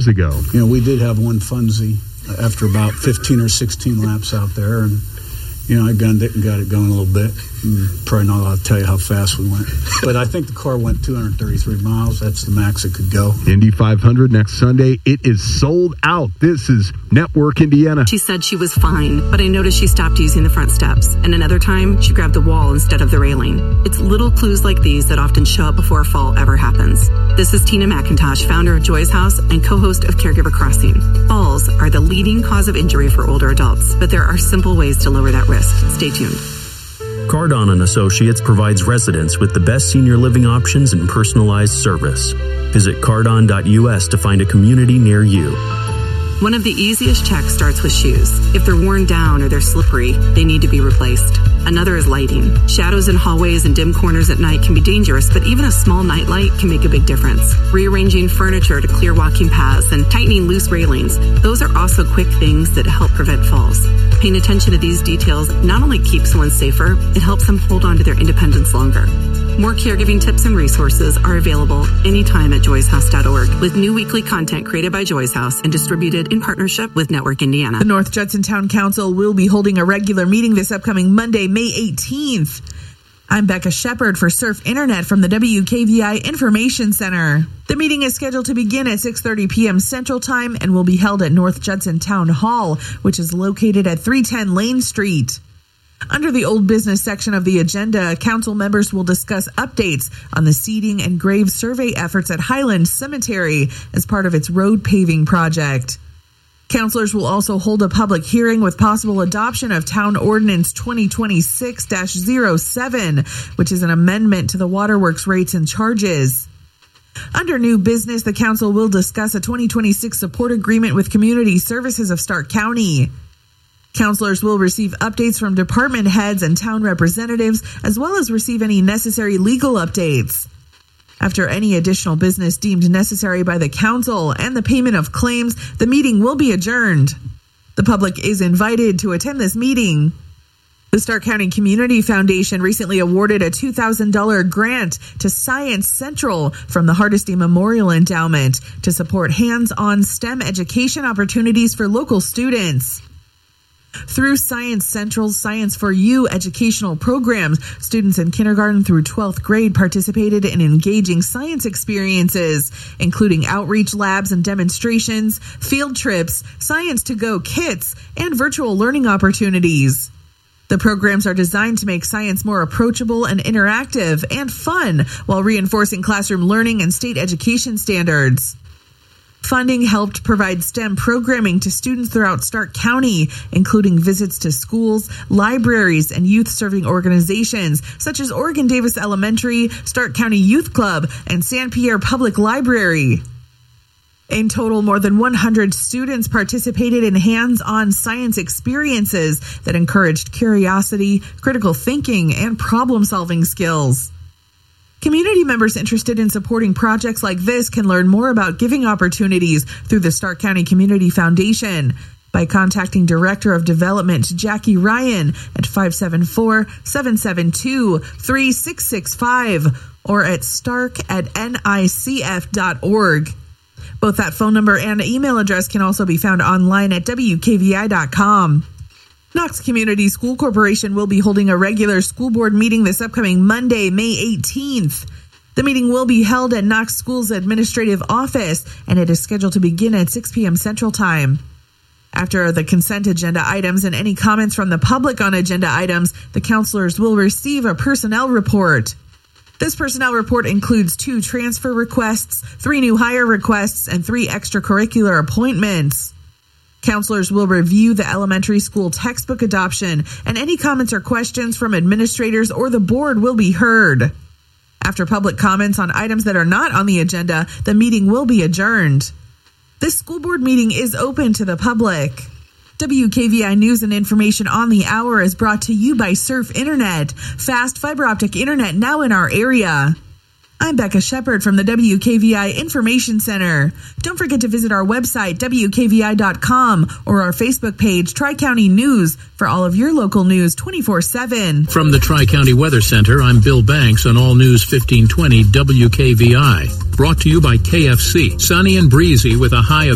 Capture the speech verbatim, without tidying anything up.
decades ago. You know, we did have one funsy after about fifteen or sixteen laps out there, and you know, I gunned it and got it going a little bit. I'm probably not allowed to tell you how fast we went. But I think the car went two hundred thirty-three miles. That's the max it could go. Indy five hundred next Sunday. It is sold out. This is Network Indiana. She said she was fine, but I noticed she stopped using the front steps. And another time, she grabbed the wall instead of the railing. It's little clues like these that often show up before a fall ever happens. This is Tina McIntosh, founder of Joy's House and co-host of Caregiver Crossing. Falls are the leading cause of injury for older adults, but there are simple ways to lower that risk. Stay tuned. Cardon and Associates provides residents with the best senior living options and personalized service. Visit cardon dot U S to find a community near you. One of the easiest checks starts with shoes. If they're worn down or they're slippery, they need to be replaced. Another is lighting. Shadows in hallways and dim corners at night can be dangerous, but even a small nightlight can make a big difference. Rearranging furniture to clear walking paths and tightening loose railings, those are also quick things that help prevent falls. Paying attention to these details not only keeps someone safer, it helps them hold on to their independence longer. More caregiving tips and resources are available anytime at joys house dot org, with new weekly content created by Joy's House and distributed in partnership with Network Indiana. The North Judson Town Council will be holding a regular meeting this upcoming Monday, May eighteenth. I'm Becca Shepard for Surf Internet from the W K V I Information Center. The meeting is scheduled to begin at six thirty p.m. Central Time and will be held at North Judson Town Hall, which is located at three ten Lane Street. Under the old business section of the agenda, council members will discuss updates on the seeding and grave survey efforts at Highland Cemetery as part of its road paving project. Councilors will also hold a public hearing with possible adoption of Town Ordinance twenty twenty-six dash oh seven, which is an amendment to the waterworks rates and charges. Under new business, the council will discuss a twenty twenty-six support agreement with Community Services of Stark County. Councilors will receive updates from department heads and town representatives, as well as receive any necessary legal updates. After any additional business deemed necessary by the council and the payment of claims, the meeting will be adjourned. The public is invited to attend this meeting. The Stark County Community Foundation recently awarded a two thousand dollars grant to Science Central from the Hardesty Memorial Endowment to support hands-on STEM education opportunities for local students. Through Science Central's Science for You educational programs, students in kindergarten through twelfth grade participated in engaging science experiences, including outreach labs and demonstrations, field trips, Science to Go kits, and virtual learning opportunities. The programs are designed to make science more approachable and interactive and fun while reinforcing classroom learning and state education standards. Funding helped provide STEM programming to students throughout Stark County, including visits to schools, libraries, and youth-serving organizations such as Oregon Davis Elementary, Stark County Youth Club, and San Pierre Public Library. In total, more than one hundred students participated in hands-on science experiences that encouraged curiosity, critical thinking, and problem-solving skills. Community members interested in supporting projects like this can learn more about giving opportunities through the Stark County Community Foundation by contacting Director of Development Jackie Ryan at five seven four, seven seven two, three six six five or at stark at N I C F dot org. Both that phone number and email address can also be found online at W K V I dot com. Knox Community School Corporation will be holding a regular school board meeting this upcoming Monday, May eighteenth. The meeting will be held at Knox School's administrative office, and it is scheduled to begin at six p.m. Central Time. After the consent agenda items and any comments from the public on agenda items, the counselors will receive a personnel report. This personnel report includes two transfer requests, three new hire requests, and three extracurricular appointments. Counselors will review the elementary school textbook adoption, and any comments or questions from administrators or the board will be heard. After public comments on items that are not on the agenda, the meeting will be adjourned. This school board meeting is open to the public. W K V I News and Information on the Hour is brought to you by Surf Internet, fast fiber optic internet now in our area. I'm Becca Shepard from the W K V I Information Center. Don't forget to visit our website, W K V I dot com, or our Facebook page, Tri-County News, for all of your local news twenty-four seven. From the Tri-County Weather Center, I'm Bill Banks on All News fifteen twenty W K V I. Brought to you by K F C. Sunny and breezy with a high of